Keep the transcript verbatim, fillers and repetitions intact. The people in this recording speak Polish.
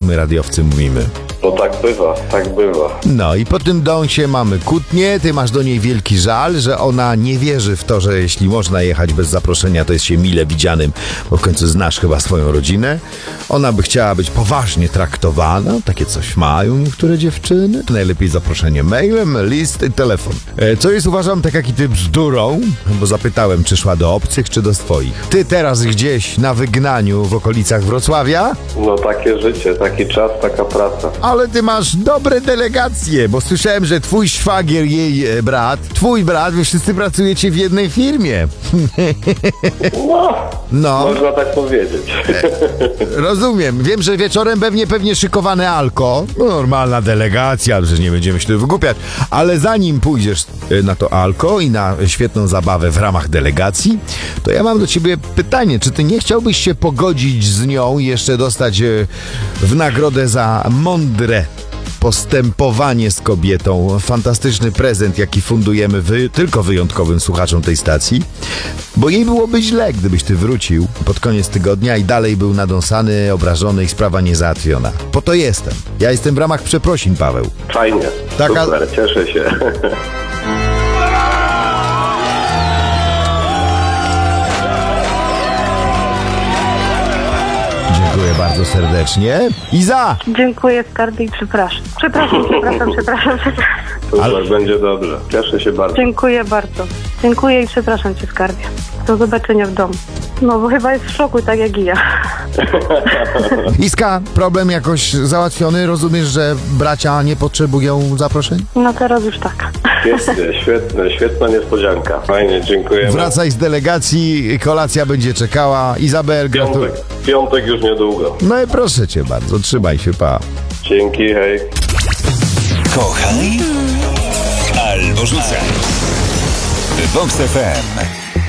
my radiowcy mówimy. No tak bywa, tak bywa. No i po tym dąsie mamy kłótnię, ty masz do niej wielki żal, że ona nie wierzy w to, że jeśli można jechać bez zaproszenia, to jest się mile widzianym, bo w końcu znasz chyba swoją rodzinę. Ona by chciała być poważnie traktowana, takie coś mają niektóre dziewczyny. Najlepiej zaproszenie mailem, list i telefon. E, co jest, uważam, tak jak i ty, bzdurą, bo zapytałem, czy szła do obcych, czy do swoich. Ty teraz gdzieś na wygnaniu w okolicach Wrocławia? No takie życie, taki czas, taka praca. Ale ty masz dobre delegacje, bo słyszałem, że twój szwagier, jej e, brat, twój brat, wy wszyscy pracujecie w jednej firmie. No, No, można tak powiedzieć. rozumiem. Wiem, że wieczorem pewnie pewnie szykowane alko. No, normalna delegacja, że nie będziemy się tu wygłupiać. Ale zanim pójdziesz e, na to alko i na świetną zabawę w ramach delegacji, to ja mam do ciebie pytanie, czy ty nie chciałbyś się pogodzić z nią i jeszcze dostać e, w nagrodę za mądre postępowanie z kobietą, fantastyczny prezent, jaki fundujemy wy, tylko wyjątkowym słuchaczom tej stacji, bo jej byłoby źle, gdybyś ty wrócił pod koniec tygodnia i dalej był nadąsany, obrażony i sprawa niezałatwiona. Po to jestem. Ja jestem w ramach przeprosin, Paweł. Fajnie, Taka- super, cieszę się. Dziękuję bardzo serdecznie. Iza! Dziękuję, skarbie, i przepraszam. Przepraszam, przepraszam, przepraszam, przepraszam. Super, Ale- będzie dobrze. Cieszę się bardzo. Dziękuję bardzo. Dziękuję i przepraszam cię, skarbie. Do zobaczenia w domu. No, bo chyba jest w szoku, tak jak i ja. Iska, problem jakoś załatwiony? Rozumiesz, że bracia nie potrzebują zaproszeń? No teraz już tak. Świetnie, świetne, świetna niespodzianka. Fajnie, dziękuję. Wracaj z delegacji, kolacja będzie czekała. Izabel, gratuluję. Piątek, piątek już niedługo. No i proszę cię bardzo, trzymaj się, pa. Dzięki, hej. Kochaj albo rzucaj. Vox F M.